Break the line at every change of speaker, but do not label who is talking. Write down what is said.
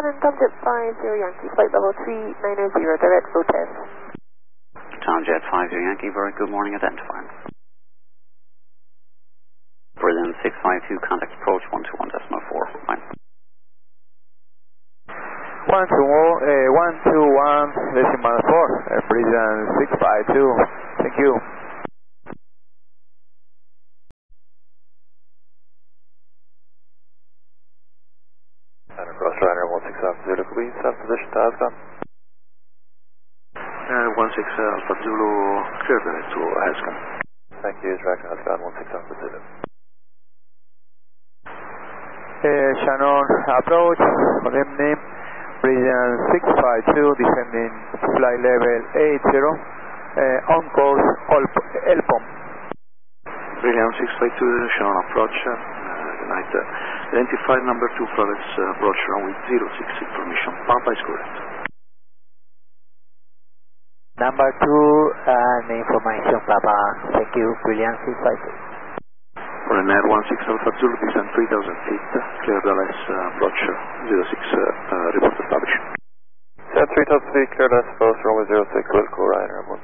London, Tomjet 50 Yankee, flight level 3900, direct flow test.
Tomjet 50 Yankee, very good morning, identified. Brilliant 652, contact approach 121.4, fine.
121.4, Brilliant 652, thank you.
Cross Ryder 16 Alpha Zulu, could we set position to ASCON?
16 Alpha Zulu, clear direct to ASCON.
Thank you, tracking ASCON 16 Alpha Zulu.
Shannon approach, good evening, Brilliant 652, descending flight level 80, on course LPOM.
Brilliant 652, Shannon approach, United. Identify number 2 products approach runway 06 information. Papa is correct.
Number 2 information, Papa. Thank you, Brilliant 652.
For a net 16 Alpha Zulu, descend 3000 feet, clear Dallas approach 06, report established.
Descend 3000 feet, clear Dallas approach runway 06, Wilco Ryder 16